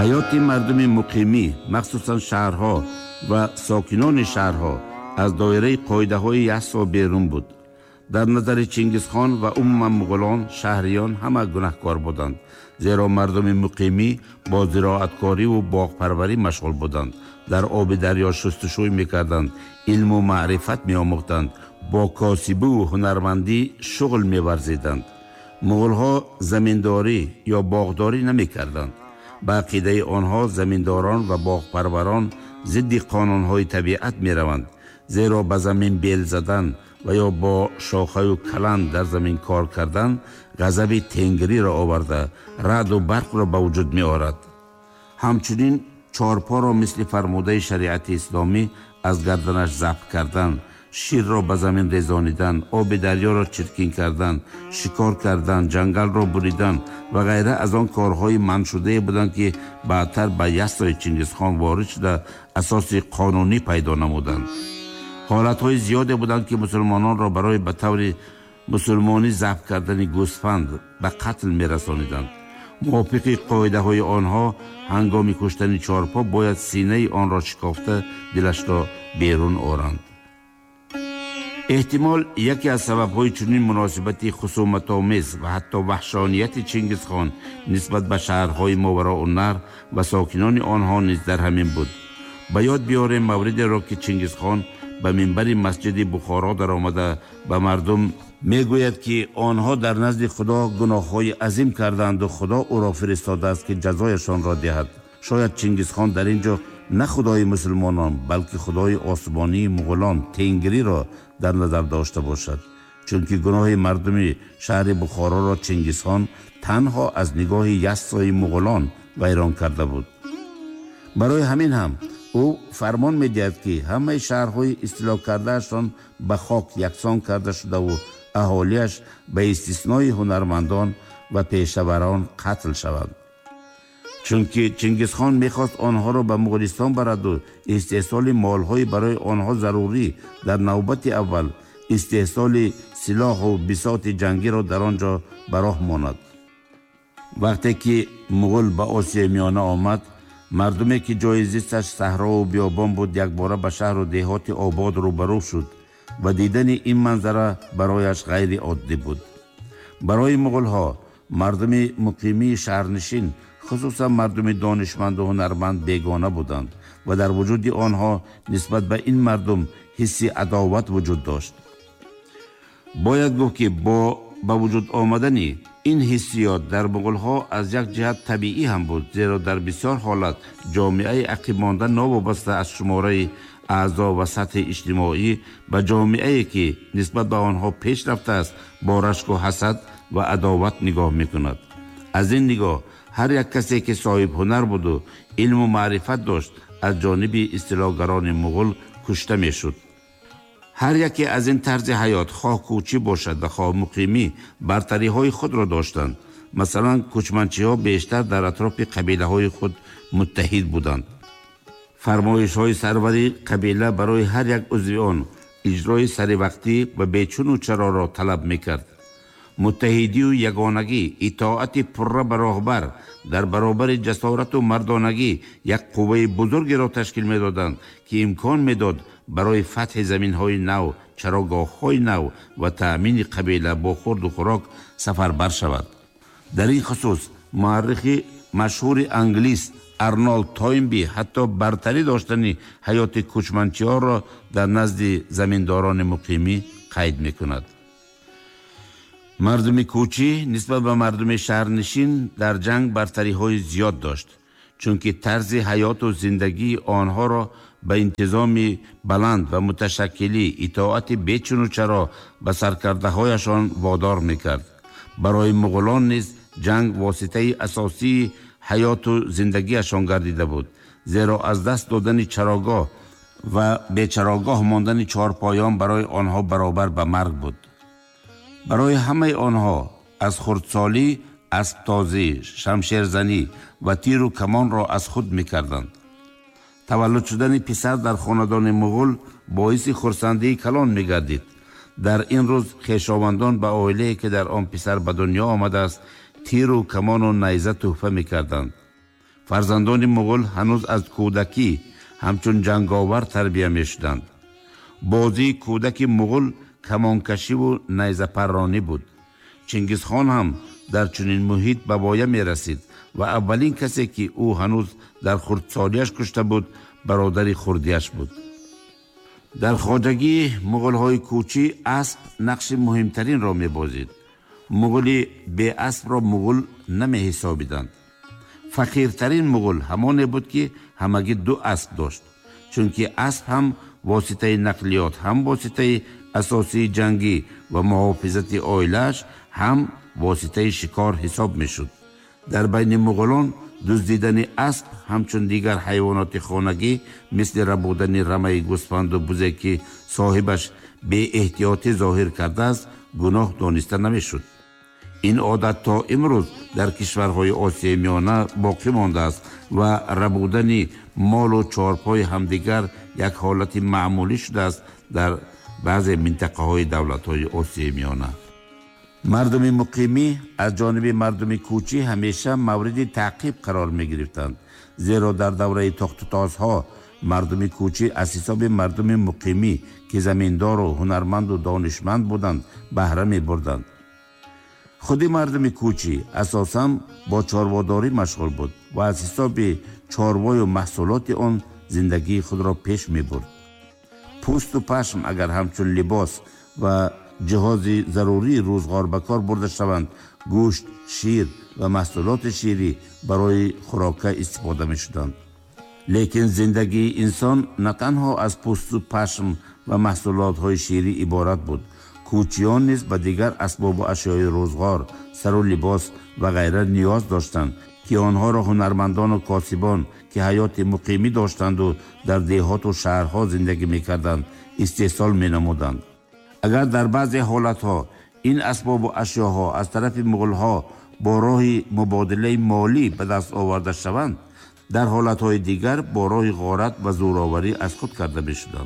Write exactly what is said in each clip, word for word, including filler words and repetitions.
ҳаёти мардуми муқимӣ, махсусан шаҳрҳо ва сокинони шаҳрҳо аз доираи қоидаҳои яссо берун буд. дар назари Чингизхон ва умуман муғулон шаҳриён ҳама гунаҳкор буданд, зеро мардуми муқимӣ бо зироаткориву боғпарварӣ машғул буданд, дар оби дарё шустушӯй мекарданд, илму маърифат меомӯхтанд, бо косибиву ҳунармандӣ шуғл меварзиданд. муғулҳо заминдорӣ ё боғдорӣ намекарданд. ба ақидаи онҳо заминдорон ва боғпарварон зидди қонунҳои табиат мераванд, зеро ба замин бел задан ва ё бо шохаю калан дар замин кор кардан ғазаби тенгириро оварда раъду барқро ба вуҷуд меорад. ҳамчунин чорпоро мисли фармудаи шариати исломӣ аз гарданаш забт кардан, ширро ба замин резонидан, оби дарёро чиркин кардан, шикор кардан, ҷангалро буридан ва ғайра аз он корҳои манъшудае буданд, ки баъдтар ба яссои Чингизхон ворид шуда асоси қонунӣ пайдо намуданд. ҳолатҳои зиёде буданд, ки мусулмононро барои ба таври мусулмонӣ забт кардани гӯсфанд ба қатл мерасониданд. мувофиқи қоидаҳои онҳо ҳангоми куштани чорпо бояд синаи онро шикофта дилашро берун оранд. эҳтимол яке аз сабабҳои чунин муносибати хусуматомез ва ҳатто ваҳшонияти Чингизхон нисбат ба шаҳрҳои Мовароуннар ва сокинони онҳо низ дар ҳамин буд. ба ёд биёрем мавридеро, ки Чингизхон ба минбари масҷиди Бухоро даромада ба мардум мегӯяд, ки онҳо дар назди Худо гуноҳҳои азим карданду Худо ӯро фиристодааст, ки ҷазояшонро диҳад. шояд Чингизхон дар ин ҷо на худои мусулмонон, балки худои осмонии муғулон Тенгириро дар назар дошта бошад, чунки гуноҳи мардуми шаҳри Бухороро Чингизхон танҳо аз нигоҳи яссои муғулон вайрон карда буд. барои ҳамин ҳам ӯ фармон медиҳад, ки ҳамаи шаҳрҳои истило кардаашон ба хок яксон карда шудаву аҳолияш ба истиснои ҳунармандон ва пешаварон қатл шаванд. чунки Чингизхон мехост онҳоро ба Муғулистон бараду истеҳсоли молҳои барои онҳо зарурӣ, дар навбати аввал истеҳсоли силоҳу бисоти ҷангиро дар он ҷо ба роҳ монад. вақте ки муғул ба Осияи миёна омад, мардуме ки ҷои зисташ саҳрову биёбон буд, якбора ба шаҳру деҳоти обод рӯбарӯ шуд ва дидани ин манзара барояш ғайри оддӣ буд. барои муғулҳо мардуми муқимии шаҳрнишин, хусусан мардуми донишманду ҳунарманд бегона буданд ва дар вуҷуди онҳо нисбат ба ин мардум ҳисси адоват вуҷуд дошт. бояд гуфт, ки бо ба вуҷуд омадани ин ҳиссиёт дар муғулҳо аз як ҷиҳат табиӣ ҳам буд, зеро дар бисёр ҳолат ҷомеаи ақибмонда новобаста аз шумораи аъзо ва сатҳи иҷтимоӣ ба ҷомеае, ки нисбат ба онҳо пеш рафтааст, бо рашку ҳасад ва адоват нигоҳ мекунад. аз ин нигоҳ ҳар як касе, ки соҳиб ҳунар буду илму маърифат дошт, аз ҷониби истилогарони муғул кушта мешуд. ҳар яке аз ин тарзи ҳаёт, хоҳ кӯчӣ бошад ва хоҳ муқимӣ, бартариҳои худро доштанд. масалан, кӯчманчиҳо бештар дар атрофи қабилаҳои худ муттаҳид буданд. фармоишҳои сарвари қабила барои ҳар як узви он иҷрои саривақтӣ ва бечуну чароро талаб мекард. муттаҳидию ягонагӣ, итоати пурра ба роҳбар дар баробари ҷасорату мардонагӣ як қувваи бузургеро ташкил медоданд, ки имкон медод барои фатҳи заминҳои нав, чарогоҳҳои нав ва таъмини қабила бо хурду хӯрок сафарбар шавад. дар ин хусус муаррихи машҳури англис Арнолд Тойнби ҳатто бартарӣ доштани ҳаёти кӯчманчиҳоро дар назди заминдорони муқимӣ қайд мекунад. мардуми кӯчӣ нисбат ба мардуми шаҳрнишин дар ҷанг бартариҳои зиёд дошт, чунки тарзи ҳаёту зиндагии онҳоро ба интизоми баланд ва муташаккилӣ, итоати бечуну чаро ба саркардаҳояшон водор мекард. барои муғулон низ ҷанг воситаи асосии ҳаёту зиндагиашон гардида буд, зеро аз даст додани чарогоҳ ва бечарогоҳ мондани чорпоён барои онҳо баробар ба марг буд. барои ҳамаи онҳо аз хурдсолӣ асптозӣ, шамшерзанӣ ва тиру камонро аз худ мекарданд. таваллуд шудани писар дар хонадони муғул боиси хурсандии калон мегардид. дар ин рӯз хешовандон ба оилае, ки дар он писар ба дунё омадааст, тиру камону найза тӯҳфа мекарданд. фарзандони муғул ҳанӯз аз кӯдакӣ ҳамчун ҷанговар тарбия мешуданд. бозии кӯдаки муғул камонкашиву найзапарронӣ буд. чингизхон ҳам дар чунин муҳит ба воя мерасид ва аввалин касе ки ӯ ҳанӯз дар хурдсолияш кушта буд бародари хурдияш буд. дар хоҷагии муғулҳои кӯчӣ асп нақши муҳимтаринро мебозид. муғули беасбро муғул намеҳисобиданд. фақиртарин муғул ҳамоне буд ки ҳамагӣ ду асп дошт, чунки асп ҳам воситаи нақлиёт, ҳам воситаи асосии ҷангӣ ва муҳофизати оилааш, ҳам воситаи шикор ҳисоб мешуд. дар байни муғулон дуздидани асп ҳамчун дигар ҳайвоноти хонагӣ мисли рабудани рамаи гӯспанду бузе ки соҳибаш беэҳтиётӣ зоҳир кардааст, гуноҳ дониста намешуд. ин одат то имрӯз дар кишварҳои осияи миёна боқӣ мондааст ва рабудани молу чорпои ҳамдигар як ҳолати маъмулӣ шудааст дар баъзе минтақаҳои давлатҳои осияи миёна. мардуми муқимӣ аз ҷониби мардуми кӯчӣ ҳамеша мавриди таъқиб қарор мегирифтанд, зеро дар давраи тохтутозҳо мардуми кӯчӣ аз ҳисоби мардуми муқимӣ ки заминдору ҳунарманду донишманд буданд баҳра мебурданд. худи мардуми кӯчӣ асосан бо чорводорӣ машғул буд ва аз ҳисоби чорвою маҳсулоти он зиндагии худро пеш мебурд. пӯсту пашм агар ҳамчун либос ва ҷиҳози зарурии рӯзғор ба кор бурда шаванд, гӯшт, шир ва маҳсулоти ширӣ барои хӯрока истифода мешуданд. лекин зиндагии инсон на танҳо аз пӯсту пашм ва маҳсулотҳои ширӣ иборат буд. кӯчиён низ ба дигар асбобу ашёи рӯзғор, сару либос ва ғайра ниёз доштанд ки онҳоро ҳунармандону косибон ки ҳаёти муқимӣ доштанду дар деҳоту шаҳрҳо зиндагӣ мекарданд истеҳсол менамуданд. агар дар баъзе ҳолатҳо ин асбобу ашёҳо аз тарафи муғулҳо бо роҳи мубодилаи молӣ ба даст оварда шаванд, дар ҳолатҳои дигар бо роҳи ғорат ва зӯроварӣ аз худ карда мешуданд.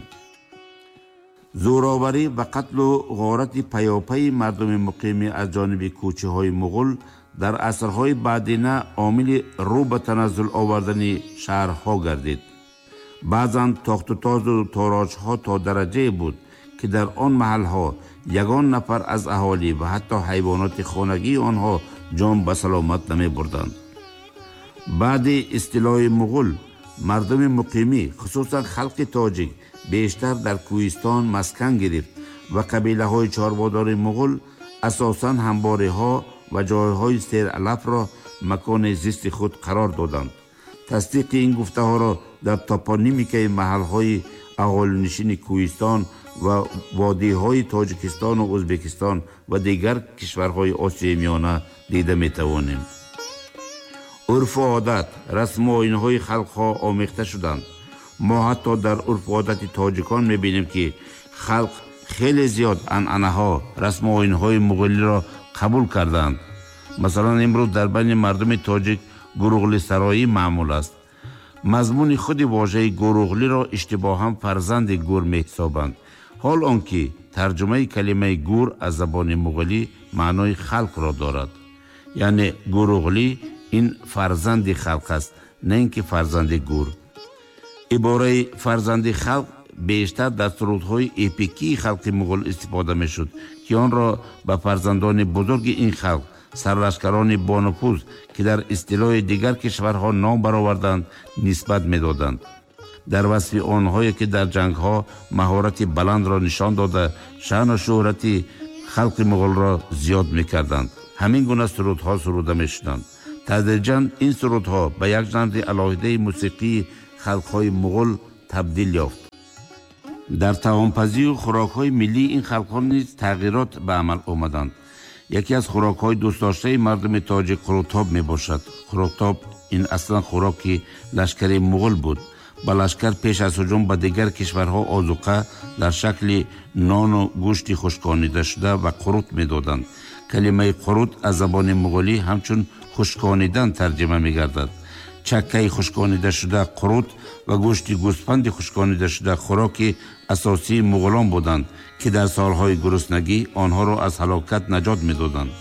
зӯроварӣ ва қатлу ғорати паёпаи мардуми муқимӣ аз ҷониби кӯчиҳои муғул дар асрҳои баъдина омили рӯ ба таназзул овардани шаҳрҳо гардид. баъзан тохтутозу тороҷҳо то дараҷае буд ки дар он маҳалҳо ягон нафар аз аҳолӣ ва ҳатто ҳайвоноти хонагии онҳо ҷон ба саломат намебурданд. баъди истилои муғул мардуми муқимӣ хусусан халқи тоҷик бештар дар кӯҳистон маскан гирифт ва қабилаҳои чорводори муғул асосан ҳамбориҳо ва ҷойҳои сералафро макони зисти худ қарор доданд. тасдиқи ин гуфтаҳоро дар топонимикаи маҳалҳои аҳолинишини кӯҳистон ва водиҳои тоҷикистону ӯзбекистон ва дигар кишварҳои осияи миёна дида метавонем. урфу одат, расму оинҳои халқҳо омехта шуданд. мо ҳатто дар урфу одати тоҷикон мебинем ки халқ хеле зиёд анъанаҳо, расму оинҳои муғулиро қабул карданд. масалан имрӯз дар байни мардуми тоҷик гуруғлисароӣ маъмул аст. мазмуни худи вожаи гуруғлиро иштибоҳан фарзанди гур меҳисобанд, ҳол он ки тарҷумаи калимаи гур аз забони муғулӣ маънои халқро дорад. яъне гуруғлӣ ин фарзанди халқ аст, на ин ки фарзанди гур. ибораи фарзанди халқ бештар дар сурудҳои эпикии халқи муғул истифода мешуд ки онро ба фарзандони бузурги ин халқ, сарлашкарони бонуфуз ки дар истилои дигар кишварҳо ном бароварданд, нисбат медоданд. дар васфи онҳое ки дар ҷангҳо маҳорати баландро нишон дода шаъну шӯҳрати халқи муғулро зиёд мекарданд. ҳамин гуна сурудҳо суруда мешуданд. тадриҷан ин сурудҳо ба як жанри алоҳидаи мусиқии халқҳои муғул табдил ёфт. дар таомпазию хӯрокҳои миллии ин халқҳо низ тағйирот ба амал омаданд. яке аз хӯрокҳои дӯстдоштаи мардуми тоҷик хӯротоб мебошад. хӯротоб ин аслан хӯроки лашкари муғул буд. ба лашкар пеш аз ҳуҷум ба дигар кишварҳо озуқа дар шакли нону гӯшти хушконидашуда ва қурут медоданд. калимаи қурут аз забони муғулӣ ҳамчун хушконидан тарҷима мегардад. чаккаи хушконидашуда қурут ва гӯшти гӯспанди хушконидашуда хӯроки асосии муғулон буданд ки дар солҳои гуруснагӣ онҳоро аз ҳалокат наҷот медоданд.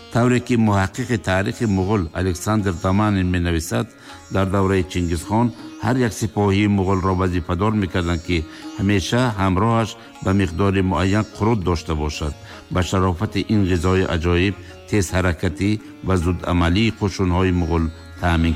тавре ки муҳаққиқи таърихи муғул Александр Доманин менависад, дар давраи Чингизхон ҳар як сипоҳии муғулро вазифадор мекарданд ки ҳамеша ҳамроҳаш ба миқдори муайян қуруд дошта бошад. ба шарофати ин ғизои аҷоиб тезҳаракатӣ ва зудамалии қушунҳои муғул таъмин